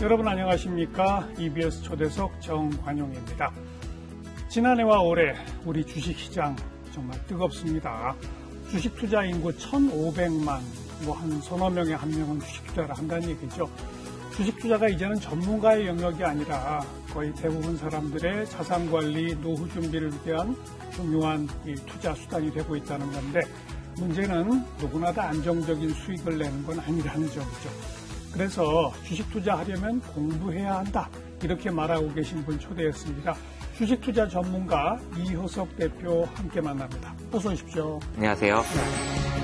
여러분 안녕하십니까? EBS 초대석 정관용입니다. 지난해와 올해 우리 주식시장 정말 뜨겁습니다. 주식 투자 인구 1,500만, 한 서너 명에 한 명은 주식 투자를 한다는 얘기죠. 주식 투자가 이제는 전문가의 영역이 아니라 거의 대부분 사람들의 자산 관리, 노후 준비를 위한 중요한 이 투자 수단이 되고 있다는 건데, 문제는 누구나 다 안정적인 수익을 내는 건 아니라는 점이죠. 그래서 주식 투자하려면 공부해야 한다, 이렇게 말하고 계신 분 초대했습니다. 주식 투자 전문가 이효석 대표 함께 만납니다. 어서 오십시오. 안녕하세요. 네.